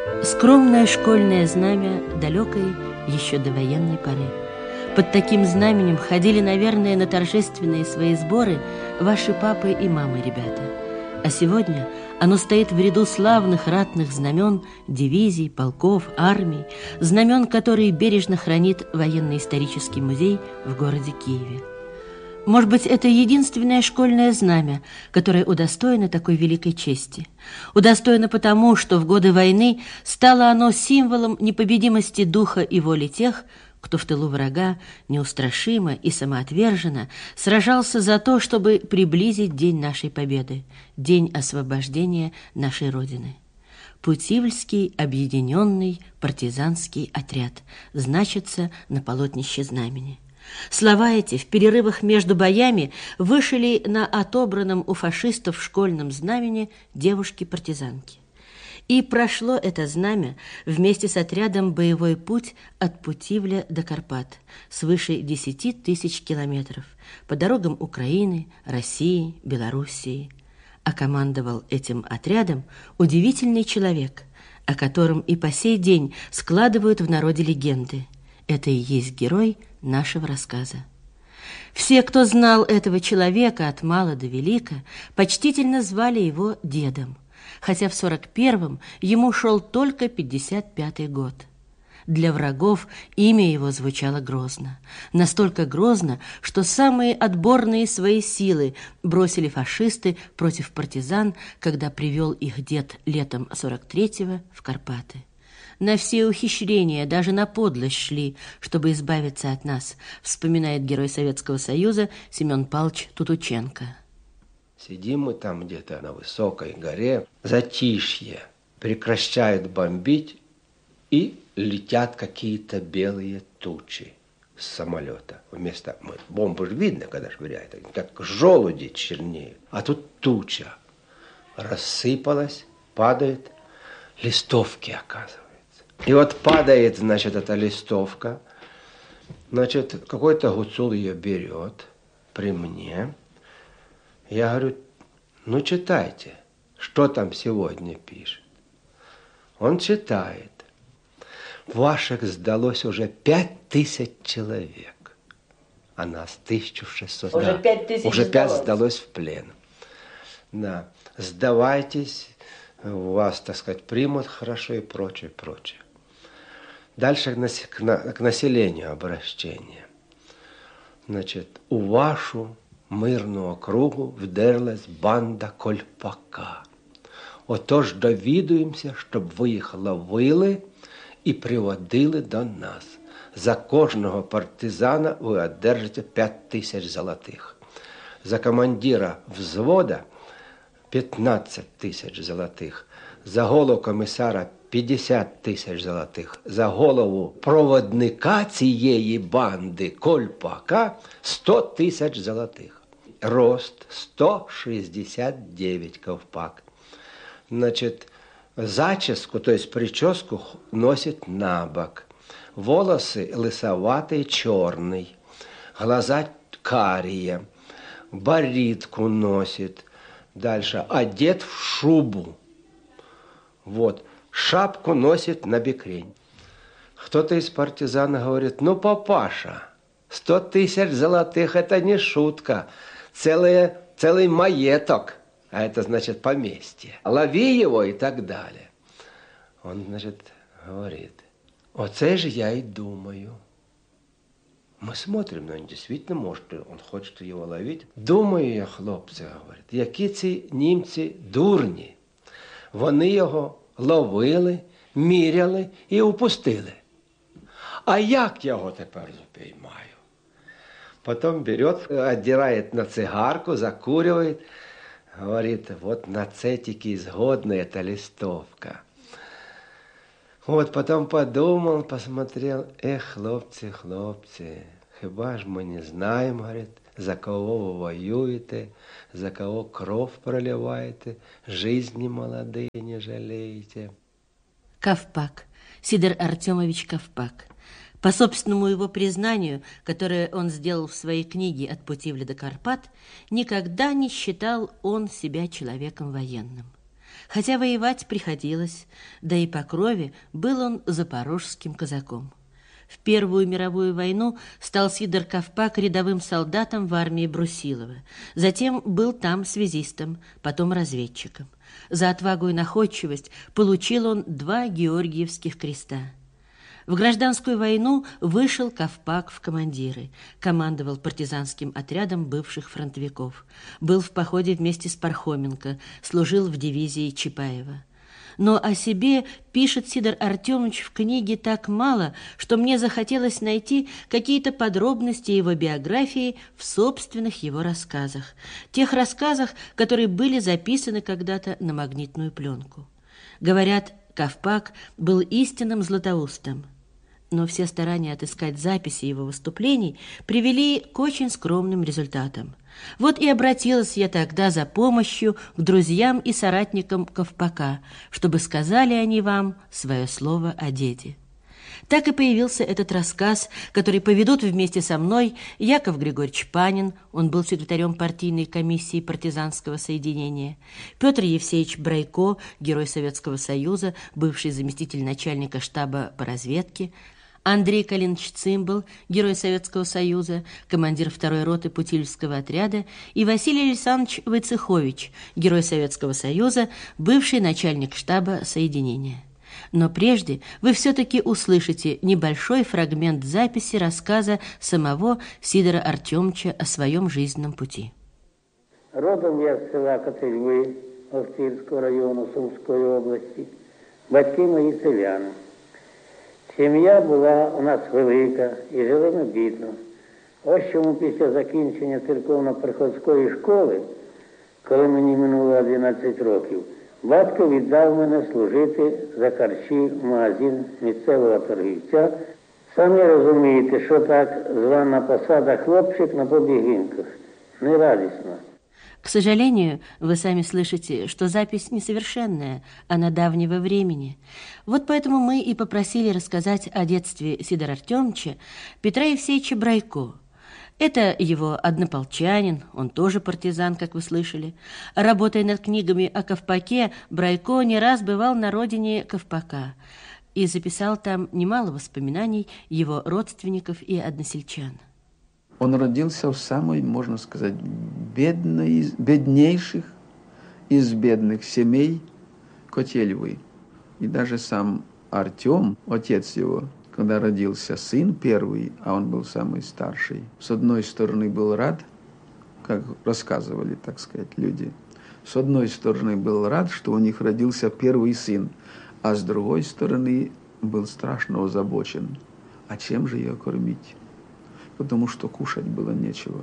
Скромное школьное знамя далекой еще довоенной поры. Под таким знаменем ходили, наверное, на торжественные свои сборы ваши папы и мамы, ребята. А сегодня оно стоит в ряду славных ратных знамен дивизий, полков, армий, знамен, которые бережно хранит военно-исторический музей в городе Киеве. Может быть, это единственное школьное знамя, которое удостоено такой великой чести. Удостоено потому, что в годы войны стало оно символом непобедимости духа и воли тех, кто в тылу врага неустрашимо и самоотверженно сражался за то, чтобы приблизить день нашей победы, день освобождения нашей Родины. Путивльский объединенный партизанский отряд значится на полотнище знамени. Слова эти в перерывах между боями вышили на отобранном у фашистов школьном знамени девушки-партизанки. И прошло это знамя вместе с отрядом боевой путь от Путивля до Карпат, свыше 10 тысяч километров, по дорогам Украины, России, Белоруссии. А командовал этим отрядом удивительный человек, о котором и по сей день складывают в народе легенды. Это и есть герой нашего рассказа. Все, кто знал этого человека от мала до велика, почтительно звали его дедом, хотя в 41-м ему шел только 55-й год. Для врагов имя его звучало грозно. Настолько грозно, что самые отборные свои силы бросили фашисты против партизан, когда привел их дед летом 43-го в Карпаты. На все ухищрения, даже на подлость шли, чтобы избавиться от нас, вспоминает герой Советского Союза Семен Павлович Тутученко. Сидим мы там где-то на высокой горе, затишье, прекращают бомбить, и летят какие-то белые тучи с самолета. Вместо бомбы же видно, когда швыряют, как желуди чернеют. А тут туча рассыпалась, падает, листовки, оказывается. И вот падает, значит, эта листовка, значит, какой-то гуцул ее берет при мне. Я говорю, ну читайте, что там сегодня пишет. Он читает. Ваших сдалось уже 5000 человек, а нас 1600. Уже 5000 уже 5 сдалось в плен. Да. Сдавайтесь, вас, так сказать, примут хорошо и прочее, прочее. Дальше к населению обращение. Значит, у вашу мирну округу вдерлась банда Кольпака. Отож довідуємося, щоб ви їх ловили і приводили до нас. За кожного партизана ви одержите 5000 золотих. За командира взвода 15 тисяч золотих. За голову комісара 50 тисяч золотих. За голову проводника цієї банди Кольпака 100 тисяч золотих. Рост 169 ковпак. Значит, заческу, то есть прическу носит на бок. Волосы лысоватый, черный. Глаза карие. Баритку носит. Дальше одет в шубу. Вот. Шапку носит на бекрень. Кто-то из партизан говорит, ну, папаша, 100 тысяч золотых – это не шутка. Целый маеток. А это значит поместье. Лови его и так далее. Он, значит, говорит, оце же я и думаю. Мы смотрим, но он действительно может, он хочет его ловить. Думаю я, хлопці, говорить, які ці німці дурні. Вони його ловили, міряли і упустили. А як його тепер запіймаю? Потом берет, отдирает на цигарку, закуривает. Говорит, вот на цетике изгодна эта листовка. Вот потом подумал, посмотрел, хлопці, хлопці, хіба ж ми не знаємо, говорит, за кого ви воюєте, за кого кров проливаєте, жизни молодые не жалеете. Ковпак, Сидор Артемович Ковпак. По собственному его признанию, которое он сделал в своей книге «От Путивля до Карпат», никогда не считал он себя человеком военным. Хотя воевать приходилось, да и по крови был он запорожским казаком. В Первую мировую войну стал Сидор Ковпак рядовым солдатом в армии Брусилова. Затем был там связистом, потом разведчиком. За отвагу и находчивость получил он 2 Георгиевских креста. В гражданскую войну вышел Ковпак в командиры, командовал партизанским отрядом бывших фронтовиков, был в походе вместе с Пархоменко, служил в дивизии Чапаева. Но о себе пишет Сидор Артемович в книге так мало, что мне захотелось найти какие-то подробности его биографии в собственных его рассказах, тех рассказах, которые были записаны когда-то на магнитную пленку. Говорят, Ковпак был истинным златоустом. Но все старания отыскать записи его выступлений привели к очень скромным результатам. Вот и обратилась я тогда за помощью к друзьям и соратникам Ковпака, чтобы сказали они вам свое слово о деде. Так и появился этот рассказ, который поведут вместе со мной Яков Григорьевич Панин, он был секретарем партийной комиссии партизанского соединения, Петр Евсеевич Брайко, герой Советского Союза, бывший заместитель начальника штаба по разведке, Андрей Калинович Цимбал, герой Советского Союза, командир 2-й роты Путильевского отряда, и Василий Александрович Войцехович, герой Советского Союза, бывший начальник штаба соединения. Но прежде вы все-таки услышите небольшой фрагмент записи рассказа самого Сидора Артемовича о своем жизненном пути. Родом я з села Коцельви Охтирського району Сумської області. Батьки мої селяни. Сім'я була у нас велика і жили ми бідно. Ось чому після закінчення церковно-приходської школи, коли мені минуло 11 років, батько віддав мене служити за харчі в магазин місцевого торгівця. Самі розумієте, що так звана посада хлопчик на побігінках. Нерадісно. К сожалению, вы сами слышите, что запись несовершенная, она давнего времени. Вот поэтому мы и попросили рассказать о детстве Сидора Артемовича Петра Евсеевича Брайко. Это его однополчанин, он тоже партизан, как вы слышали. Работая над книгами о Ковпаке, Брайко не раз бывал на родине Ковпака и записал там немало воспоминаний его родственников и односельчан. Он родился в самой, можно сказать, беднейших из бедных семей Котельвы. И даже сам Артем, отец его, когда родился сын первый, а он был самый старший, с одной стороны был рад, как рассказывали, так сказать, люди, с одной стороны был рад, что у них родился первый сын, а с другой стороны был страшно озабочен. А чем же ее кормить? Потому что кушать было нечего.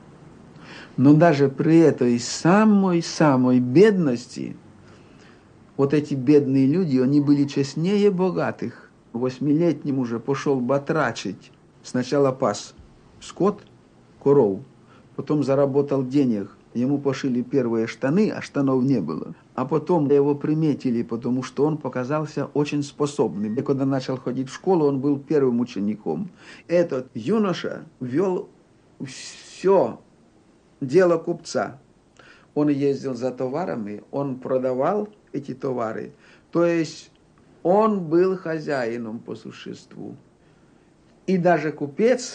Но даже при этой самой бедности, вот эти бедные люди, они были честнее богатых. 8-летним уже пошел батрачить. Сначала пас скот, коров, потом заработал денег. Ему пошили первые штаны, а штанов не было. А потом его приметили, потому что он показался очень способным. И когда начал ходить в школу, он был первым учеником. Этот юноша вел все дело купца. Он ездил за товарами, он продавал эти товары. То есть он был хозяином по существу. И даже купец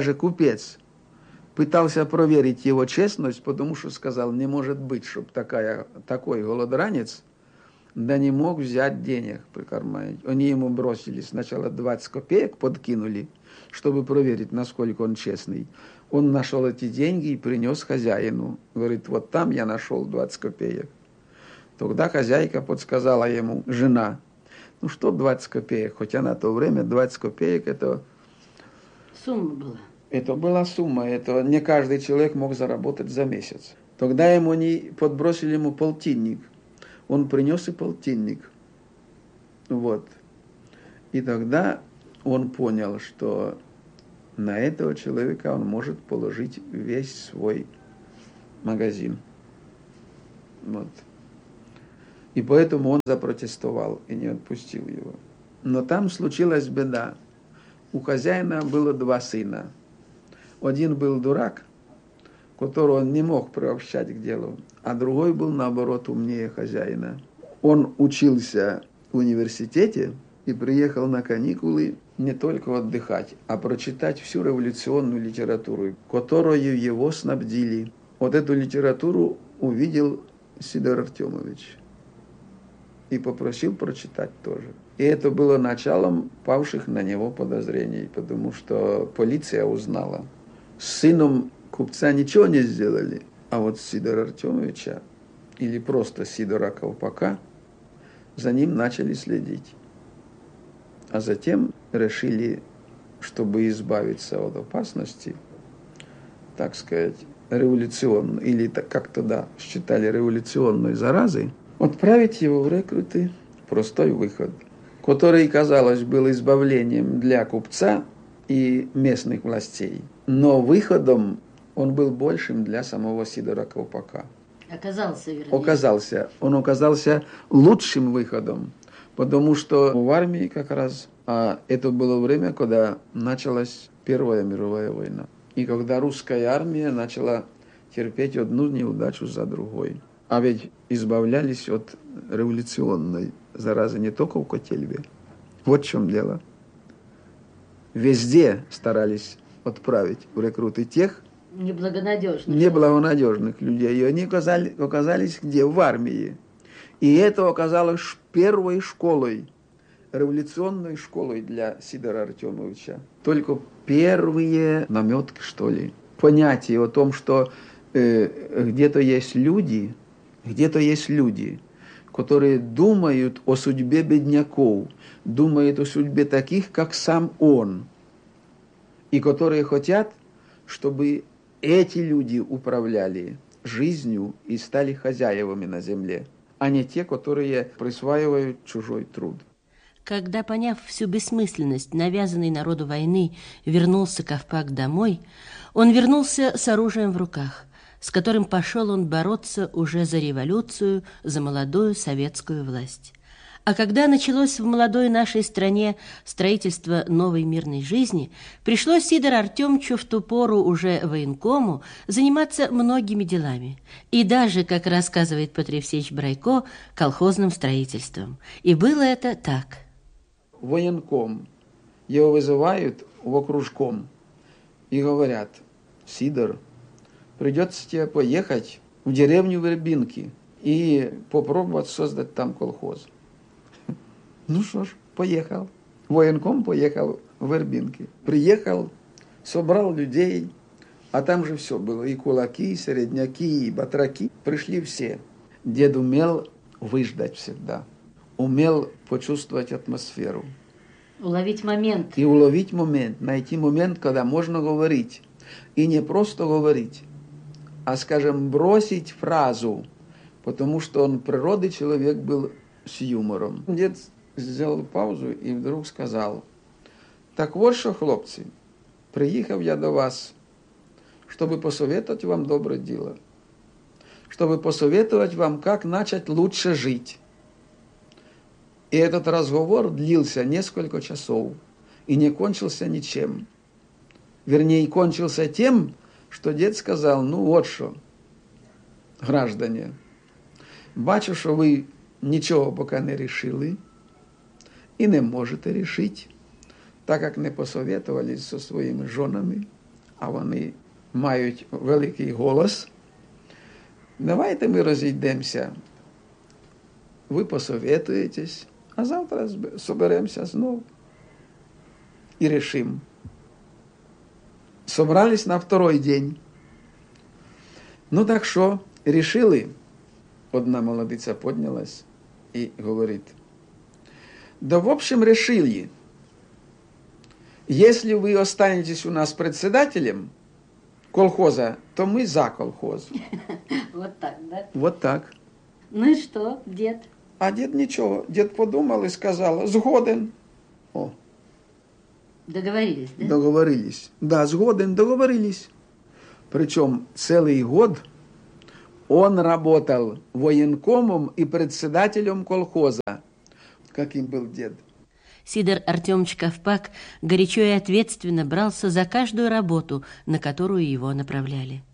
пытался проверить его честность, потому что сказал, не может быть, чтобы такой голодранец, да не мог взять денег прикарманить. Они ему бросили сначала 20 копеек, подкинули, чтобы проверить, насколько он честный. Он нашел эти деньги и принес хозяину. Говорит, вот там я нашел 20 копеек. Тогда хозяйка подсказала ему, жена, ну что 20 копеек, хотя на то время 20 копеек это... Сумма была. Это была сумма, это не каждый человек мог заработать за месяц. Тогда они подбросили ему полтинник. Он принес и полтинник. Вот. И тогда он понял, что на этого человека он может положить весь свой магазин. Вот. И поэтому он запротестовал и не отпустил его. Но там случилась беда. У хозяина было 2 сына. Один был дурак, которого он не мог приобщать к делу, а другой был, наоборот, умнее хозяина. Он учился в университете и приехал на каникулы не только отдыхать, а прочитать всю революционную литературу, которую его снабдили. Вот эту литературу увидел Сидор Артемович и попросил прочитать тоже. И это было началом павших на него подозрений, потому что полиция узнала. С сыном купца ничего не сделали, а вот Сидора Артемовича или просто Сидора Колпака за ним начали следить. А затем решили, чтобы избавиться от опасности, так сказать, революционной, или как тогда считали революционной заразы, отправить его в рекруты простой выход, который, казалось, был избавлением для купца и местных властей. Но выходом он был большим для самого Сидора Колпака. Он оказался лучшим выходом, потому что в армии как раз, это было время, когда началась Первая мировая война. И когда русская армия начала терпеть одну неудачу за другой. А ведь избавлялись от революционной заразы не только в Котельве. Вот в чем дело. Везде старались отправить в рекруты тех неблагонадежных людей. И они оказались где? В армии. И это оказалось первой школой, революционной школой для Сидора Артемовича. Только первые наметки, что ли, понятия о том, что где-то есть люди, которые думают о судьбе бедняков, думают о судьбе таких, как сам он, и которые хотят, чтобы эти люди управляли жизнью и стали хозяевами на земле, а не те, которые присваивают чужой труд. Когда, поняв всю бессмысленность навязанной народу войны, вернулся Ковпак домой, он вернулся с оружием в руках, с которым пошел он бороться уже за революцию, за молодую советскую власть. А когда началось в молодой нашей стране строительство новой мирной жизни, пришлось Сидору Артемовичу в ту пору уже военкому заниматься многими делами. И даже, как рассказывает Петр Евсеевич Брайко, колхозным строительством. И было это так. Военком. Его вызывают в окружком и говорят: Сидор, придется тебе поехать в деревню Вербинки и попробовать создать там колхоз. Ну что ж, поехал. Военком поехал в Вербинки. Приехал, собрал людей, а там же все было. И кулаки, и середняки, и батраки. Пришли все. Дед умел выждать всегда. Умел почувствовать атмосферу. Уловить момент. И уловить момент. Найти момент, когда можно говорить. И не просто говорить, а, скажем, бросить фразу. Потому что он природы человек был с юмором. Дед сделал паузу и вдруг сказал: так вот що, хлопці, приїхав я до вас, чтобы посоветовать вам доброе дело, чтобы посоветовать вам, как начать лучше жить. И этот разговор длился несколько часов и не кончился ничем. Вернее, кончился тем, что дед сказал: ну вот що, граждане, бачу, що ви нічого поки не рішили і не можете рішити, так як не посоветувались зі своїми жонами, а вони мають великий голос. Давайте ми розійдемося, ви посоветуєтесь, а завтра соберемося знову і рішимо. Собрались на второй день. Ну так що, рішили? Одна молодиця поднялась и говорит: да в общем решили, если вы останетесь у нас председателем колхоза, то мы за колхоз. Вот так, да? Вот так. Ну и что, дед? А дед ничего, дед подумал и сказал: згоден. О. Договорились, да? Договорились. Да, згоден, договорились. Причем целый год он работал военкомом и председателем колхоза, каким был дед. Сидор Артемович Ковпак горячо и ответственно брался за каждую работу, на которую его направляли.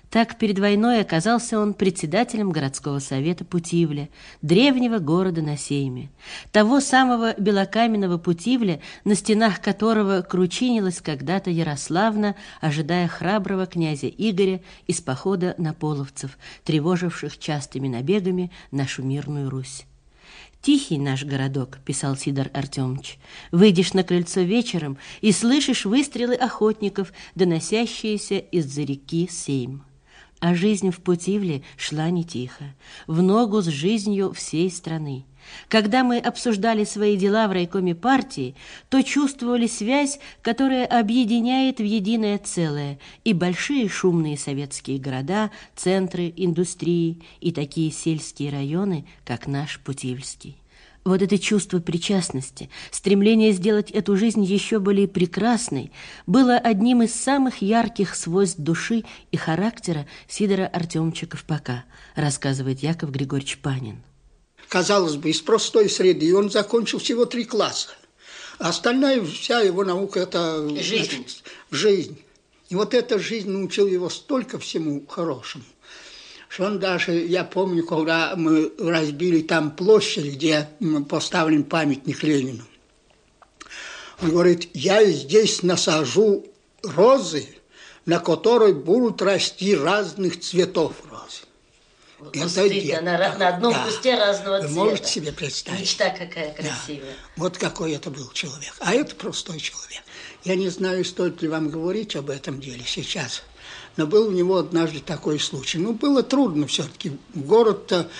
Так перед войной оказался он председателем городского совета Путивля, древнего города на Сейме, того самого белокаменного Путивля, на стенах которого кручинилась когда-то Ярославна, ожидая храброго князя Игоря из похода на половцев, тревоживших частыми набегами нашу мирную Русь. «Тихий наш городок», — писал Сидор Артемович. «Выйдешь на крыльцо вечером и слышишь выстрелы охотников, доносящиеся из-за реки Сейм». А жизнь в Путивле шла не тихо, в ногу с жизнью всей страны. Когда мы обсуждали свои дела в райкоме партии, то чувствовали связь, которая объединяет в единое целое и большие шумные советские города, центры индустрии и такие сельские районы, как наш Путивльский. Вот это чувство причастности, стремление сделать эту жизнь еще более прекрасной, было одним из самых ярких свойств души и характера Сидора Артемовича Ковпака, рассказывает Яков Григорьевич Панин. Казалось бы, из простой среды он закончил всего 3 класса. А остальная вся его наука – это жизнь. И вот эта жизнь научила его столько всему хорошему, что он даже, я помню, когда мы разбили там площадь, где поставлен памятник Ленину, он говорит: я здесь насажу розы, на которой будут расти разных цветов розы. Это на одном кусте разного цвета. Вы можете себе представить? Мечта какая красивая. Да. Вот какой это был человек. А это простой человек. Я не знаю, стоит ли вам говорить об этом деле сейчас, но был у него однажды такой случай. Было трудно все-таки. Город-то,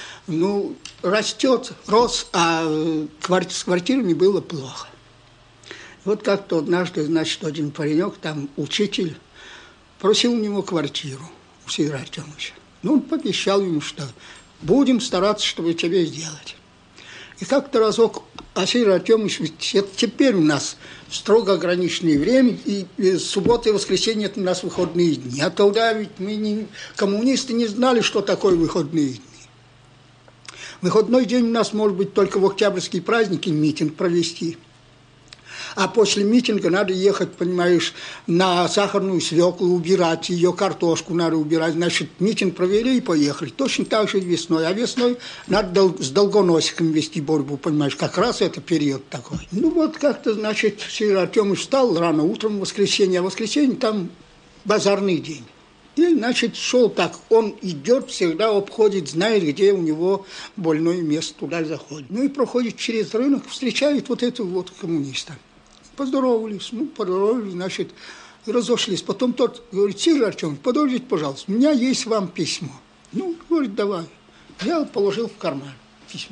рос, а с квартирами было плохо. Вот как-то однажды, один паренек, там учитель, просил у него квартиру, у Сидора Артемовича. Он пообещал ему, что будем стараться, чтобы тебе сделать. И как-то разок, Сидор Артемович, ведь теперь у нас строго ограниченное время, и суббота и воскресенье – это у нас выходные дни. А тогда ведь коммунисты не знали, что такое выходные дни. Выходной день у нас может быть только в октябрьские праздники митинг провести. А после митинга надо ехать, понимаешь, на сахарную свеклу убирать, ее картошку надо убирать. Значит, митинг провели и поехали. Точно так же и весной. А весной надо с долгоносиком вести борьбу, понимаешь, как раз это период такой. Как-то, Сидор Артемович встал рано утром в воскресенье, а в воскресенье там базарный день. И, шел так. Он идет, всегда обходит, знает, где у него больное место, туда заходит. И проходит через рынок, встречает вот этого коммуниста. Поздоровались, и разошлись. Потом тот говорит: Сидор Артемович, подождите, пожалуйста, у меня есть вам письмо. Говорит, давай. Взял, положил в карман письмо.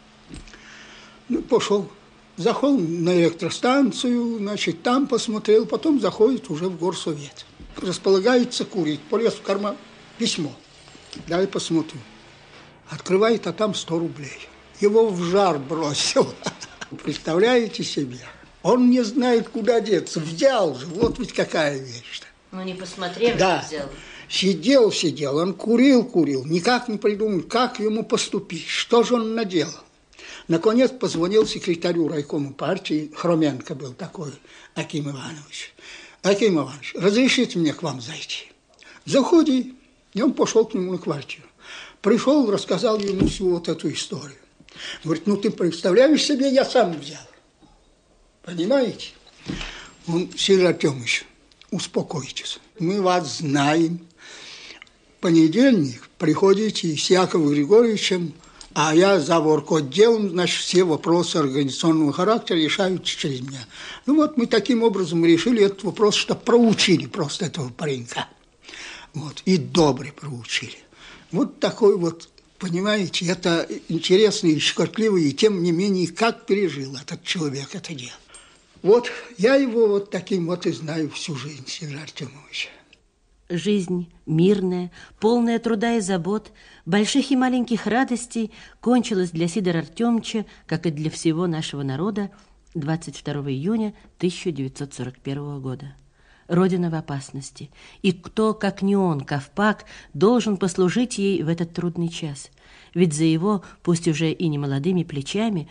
Пошел. Зашел на электростанцию, там посмотрел, потом заходит уже в горсовет. Располагается курить, полез в карман, письмо. Дай посмотрю. Открывает, а там 100 рублей. Его в жар бросил. Представляете себе? Он не знает, куда деться. Взял же, вот ведь какая вещь-то. Не посмотрев, да. Взял. Сидел, он курил, никак не придумал, как ему поступить, что же он наделал. Наконец позвонил секретарю райкома партии, Хроменко был такой, Аким Иванович. Аким Иванович, разрешите мне к вам зайти? Заходи. И он пошел к нему на квартиру. Пришел, рассказал ему всю вот эту историю. Говорит, ты представляешь себе, я сам взял. Понимаете? Сидор Артемович, успокойтесь. Мы вас знаем. В понедельник приходите с Яковом Григорьевичем, а я за орготделом, все вопросы организационного характера решают через меня. Мы таким образом решили этот вопрос, что проучили просто этого паренька. И добре проучили. Такой понимаете, это интересно и щекотливо, и тем не менее, как пережил этот человек это дело. Я его таким и знаю всю жизнь, Сидора Артемовича. Жизнь мирная, полная труда и забот, больших и маленьких радостей кончилась для Сидора Артемовича, как и для всего нашего народа, 22 июня 1941 года. Родина в опасности, и кто, как не он, Ковпак, должен послужить ей в этот трудный час? Ведь за его, пусть уже и немолодыми плечами,